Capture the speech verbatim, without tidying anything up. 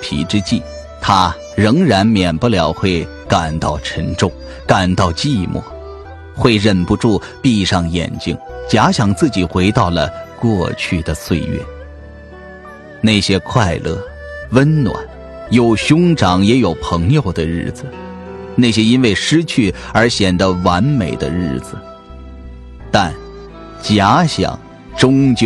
疲之际，他仍然免不了会感到沉重，感到寂寞，会忍不住闭上眼睛，假想自己回到了过去的岁月。那些快乐、温暖，有兄长也有朋友的日子，那些因为失去而显得完美的日子，但假想终究